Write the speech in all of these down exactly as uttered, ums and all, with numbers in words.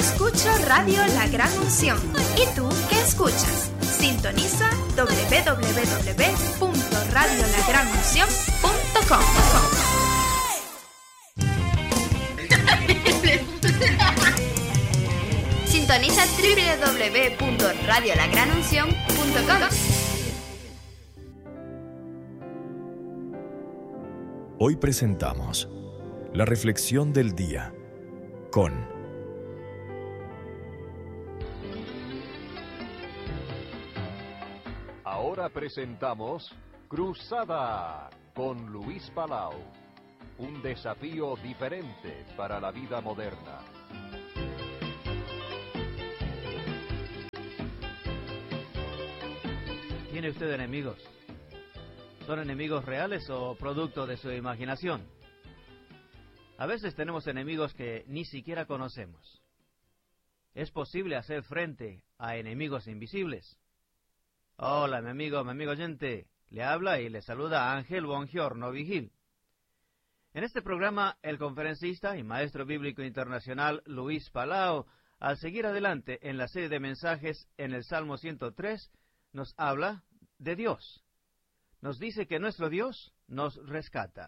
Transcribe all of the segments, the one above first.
escucho Radio La Gran Unción. ¿Y tú qué escuchas? Sintoniza doble u doble u doble u punto radio la gran unción punto com. Sintoniza doble u doble u doble u punto radio la gran unción punto com. Hoy presentamos la reflexión del día con Ahora presentamos Cruzada con Luis Palau, un desafío diferente para la vida moderna. ¿Tiene usted enemigos? ¿Son enemigos reales o producto de su imaginación? A veces tenemos enemigos que ni siquiera conocemos. ¿Es posible hacer frente a enemigos invisibles? Hola, mi amigo, mi amigo oyente. Le habla y le saluda Ángel Bongiorno Vigil. En este programa, el conferencista y maestro bíblico internacional Luis Palau, al seguir adelante en la serie de mensajes en el Salmo ciento tres, nos habla de Dios. Nos dice que nuestro Dios nos rescata,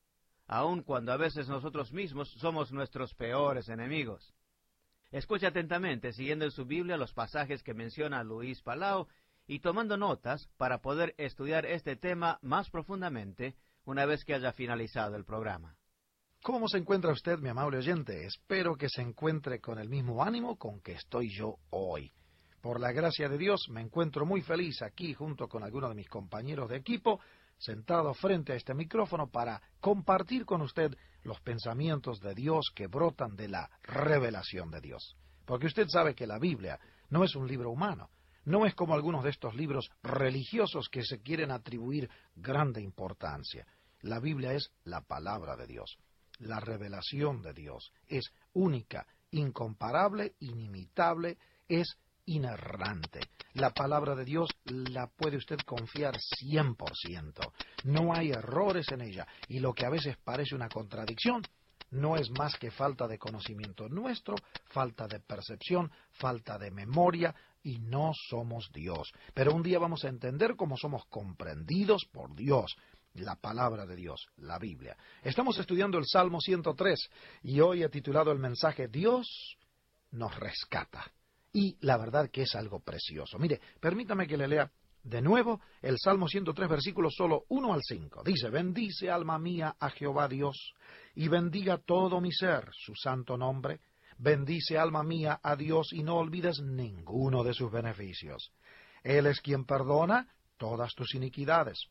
aun cuando a veces nosotros mismos somos nuestros peores enemigos. Escuche atentamente, siguiendo en su Biblia los pasajes que menciona Luis Palau y tomando notas para poder estudiar este tema más profundamente una vez que haya finalizado el programa. ¿Cómo se encuentra usted, mi amable oyente? Espero que se encuentre con el mismo ánimo con que estoy yo hoy. Por la gracia de Dios, me encuentro muy feliz aquí junto con algunos de mis compañeros de equipo, sentado frente a este micrófono para compartir con usted los pensamientos de Dios que brotan de la revelación de Dios. Porque usted sabe que la Biblia no es un libro humano, no es como algunos de estos libros religiosos que se quieren atribuir grande importancia. La Biblia es la palabra de Dios, la revelación de Dios, es única, incomparable, inimitable, es inerrante. La palabra de Dios la puede usted confiar cien por ciento. No hay errores en ella. Y lo que a veces parece una contradicción no es más que falta de conocimiento nuestro, falta de percepción, falta de memoria, y no somos Dios. Pero un día vamos a entender cómo somos comprendidos por Dios. La palabra de Dios, la Biblia. Estamos estudiando el Salmo ciento tres y hoy he titulado el mensaje Dios nos rescata. Y la verdad que es algo precioso. Mire, permítame que le lea de nuevo el Salmo ciento tres, versículos solo uno al cinco. Dice, bendice alma mía a Jehová Dios, y bendiga todo mi ser su santo nombre. Bendice alma mía a Dios, y no olvides ninguno de sus beneficios. Él es quien perdona todas tus iniquidades,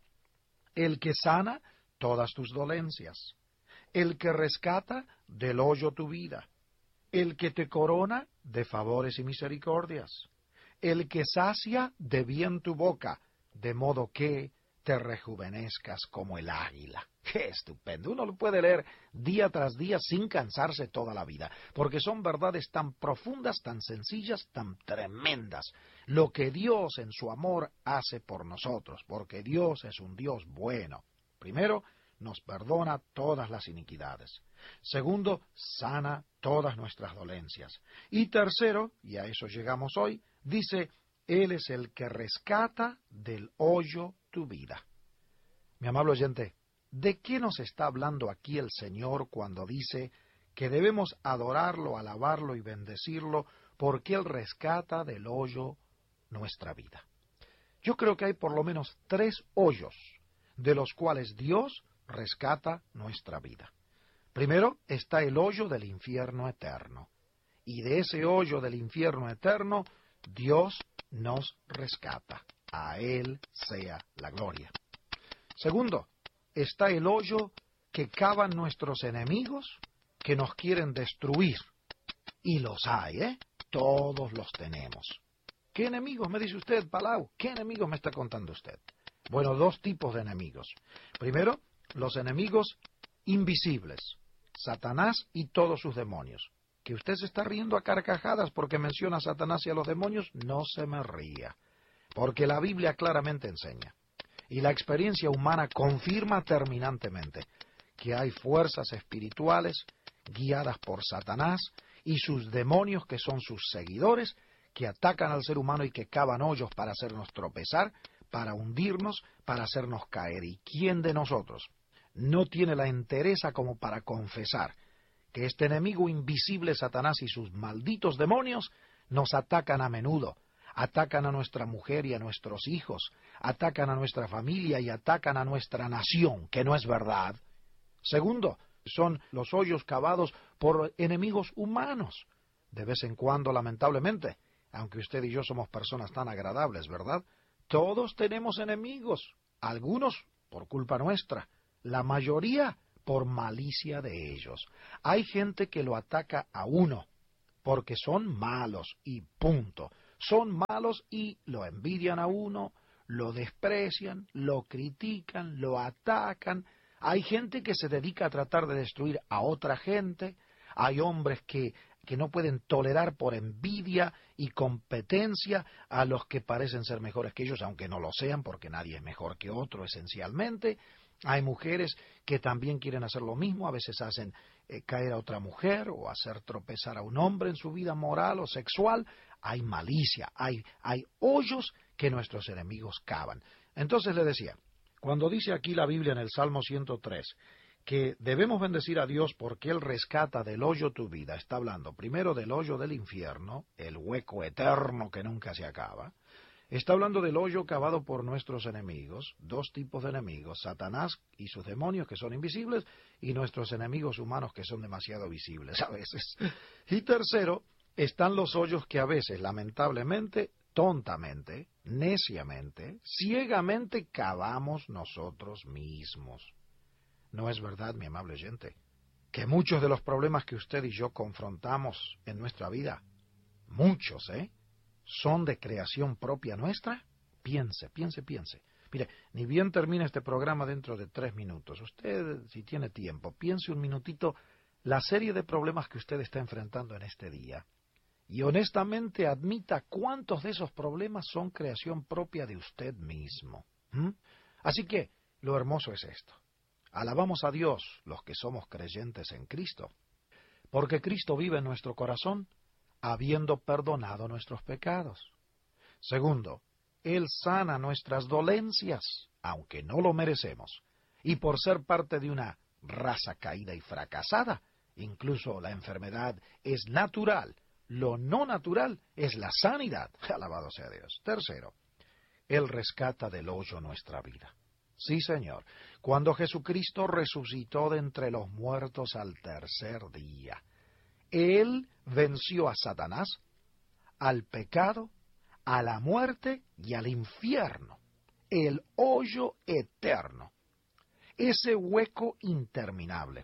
el que sana todas tus dolencias, el que rescata del hoyo tu vida, el que te corona de favores y misericordias, el que sacia de bien tu boca, de modo que te rejuvenezcas como el águila. ¡Qué estupendo! Uno lo puede leer día tras día sin cansarse toda la vida, porque son verdades tan profundas, tan sencillas, tan tremendas. Lo que Dios en su amor hace por nosotros, porque Dios es un Dios bueno. Primero, nos perdona todas las iniquidades. Segundo, sana todas nuestras dolencias. Y tercero, y a eso llegamos hoy, dice, Él es el que rescata del hoyo tu vida. Mi amable oyente, ¿de qué nos está hablando aquí el Señor cuando dice que debemos adorarlo, alabarlo y bendecirlo porque Él rescata del hoyo nuestra vida? Yo creo que hay por lo menos tres hoyos de los cuales Dios rescata nuestra vida. Primero está el hoyo del infierno eterno. Y de ese hoyo del infierno eterno, Dios nos rescata. A Él sea la gloria. Segundo, está el hoyo que cavan nuestros enemigos que nos quieren destruir. Y los hay, ¿eh? Todos los tenemos. ¿Qué enemigos me dice usted, Palau? ¿Qué enemigos me está contando usted? Bueno, dos tipos de enemigos. Primero, los enemigos invisibles, Satanás y todos sus demonios. Que usted se está riendo a carcajadas porque menciona a Satanás y a los demonios, no se me ría, porque la Biblia claramente enseña, y la experiencia humana confirma terminantemente, que hay fuerzas espirituales guiadas por Satanás y sus demonios, que son sus seguidores, que atacan al ser humano y que cavan hoyos para hacernos tropezar, para hundirnos, para hacernos caer. ¿Y quién de nosotros no tiene la entereza como para confesar que este enemigo invisible, Satanás, y sus malditos demonios nos atacan a menudo? Atacan a nuestra mujer y a nuestros hijos, atacan a nuestra familia y atacan a nuestra nación, que no es verdad. Segundo, son los hoyos cavados por enemigos humanos. De vez en cuando, lamentablemente, aunque usted y yo somos personas tan agradables, ¿verdad?, todos tenemos enemigos, algunos por culpa nuestra, la mayoría por malicia de ellos. Hay gente que lo ataca a uno porque son malos y punto. Son malos y lo envidian a uno, lo desprecian, lo critican, lo atacan. Hay gente que se dedica a tratar de destruir a otra gente. Hay hombres que, que no pueden tolerar por envidia y competencia a los que parecen ser mejores que ellos, aunque no lo sean, porque nadie es mejor que otro esencialmente. Hay mujeres que también quieren hacer lo mismo, a veces hacen eh, caer a otra mujer o hacer tropezar a un hombre en su vida moral o sexual. Hay malicia, hay, hay hoyos que nuestros enemigos cavan. Entonces le decía, cuando dice aquí la Biblia en el Salmo ciento tres, que debemos bendecir a Dios porque Él rescata del hoyo tu vida, está hablando primero del hoyo del infierno, el hueco eterno que nunca se acaba. Está hablando del hoyo cavado por nuestros enemigos, dos tipos de enemigos, Satanás y sus demonios que son invisibles, y nuestros enemigos humanos que son demasiado visibles a veces. Y tercero, están los hoyos que a veces, lamentablemente, tontamente, neciamente, ciegamente cavamos nosotros mismos. ¿No es verdad, mi amable oyente, que muchos de los problemas que usted y yo confrontamos en nuestra vida, muchos, ¿eh?, son de creación propia nuestra? Piense, piense, piense. Mire, ni bien termina este programa dentro de tres minutos. Usted, si tiene tiempo, piense un minutito la serie de problemas que usted está enfrentando en este día. Y honestamente admita cuántos de esos problemas son creación propia de usted mismo. ¿Mm? Así que, lo hermoso es esto. Alabamos a Dios, los que somos creyentes en Cristo, porque Cristo vive en nuestro corazón, habiendo perdonado nuestros pecados. Segundo, Él sana nuestras dolencias, aunque no lo merecemos, y por ser parte de una raza caída y fracasada, incluso la enfermedad es natural. Lo no natural es la sanidad. Alabado sea Dios. Tercero, Él rescata del hoyo nuestra vida. Sí, Señor. Cuando Jesucristo resucitó de entre los muertos al tercer día, Él venció a Satanás, al pecado, a la muerte y al infierno. El hoyo eterno. Ese hueco interminable.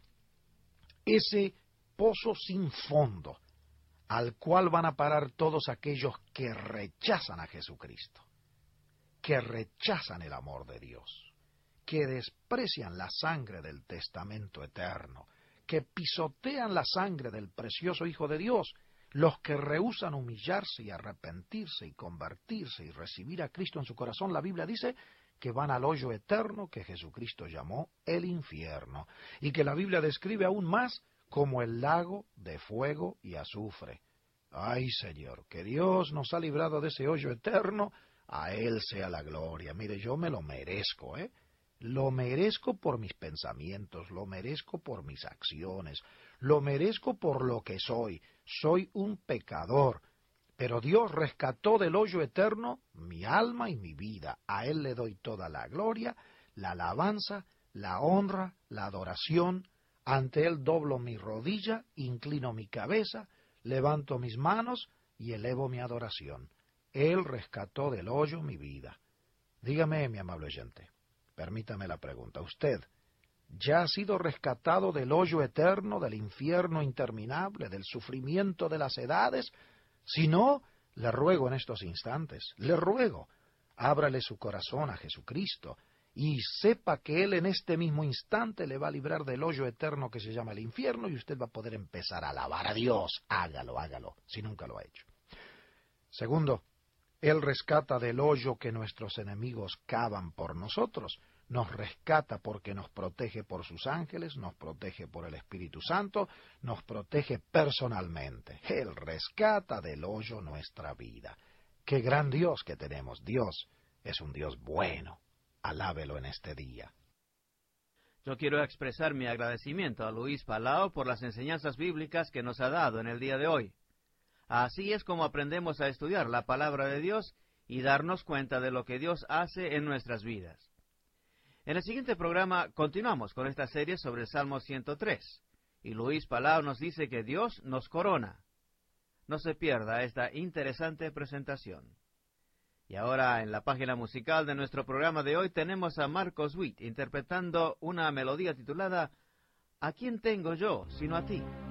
Ese pozo sin fondo al cual van a parar todos aquellos que rechazan a Jesucristo, que rechazan el amor de Dios, que desprecian la sangre del testamento eterno, que pisotean la sangre del precioso Hijo de Dios, los que rehúsan humillarse y arrepentirse y convertirse y recibir a Cristo en su corazón. La Biblia dice que van al hoyo eterno que Jesucristo llamó el infierno, y que la Biblia describe aún más como el lago de fuego y azufre. Ay, Señor, que Dios nos ha librado de ese hoyo eterno, a Él sea la gloria. Mire, yo me lo merezco, ¿eh? Lo merezco por mis pensamientos, lo merezco por mis acciones, lo merezco por lo que soy. Soy un pecador, pero Dios rescató del hoyo eterno mi alma y mi vida. A Él le doy toda la gloria, la alabanza, la honra, la adoración. Ante Él doblo mi rodilla, inclino mi cabeza, levanto mis manos y elevo mi adoración. Él rescató del hoyo mi vida. Dígame, mi amable oyente, permítame la pregunta. ¿Usted ya ha sido rescatado del hoyo eterno, del infierno interminable, del sufrimiento de las edades? Si no, le ruego en estos instantes, le ruego, ábrale su corazón a Jesucristo, y sepa que Él en este mismo instante le va a librar del hoyo eterno que se llama el infierno, y usted va a poder empezar a alabar a Dios. Hágalo, hágalo, si nunca lo ha hecho. Segundo, Él rescata del hoyo que nuestros enemigos cavan por nosotros, nos rescata porque nos protege por sus ángeles, nos protege por el Espíritu Santo, nos protege personalmente. Él rescata del hoyo nuestra vida. ¡Qué gran Dios que tenemos! Dios es un Dios bueno. Alábelo en este día. Yo quiero expresar mi agradecimiento a Luis Palau por las enseñanzas bíblicas que nos ha dado en el día de hoy. Así es como aprendemos a estudiar la palabra de Dios y darnos cuenta de lo que Dios hace en nuestras vidas. En el siguiente programa continuamos con esta serie sobre el Salmo ciento tres, y Luis Palau nos dice que Dios nos corona. No se pierda esta interesante presentación. Y ahora, en la página musical de nuestro programa de hoy, tenemos a Marcos Witt interpretando una melodía titulada ¿A quién tengo yo sino a ti?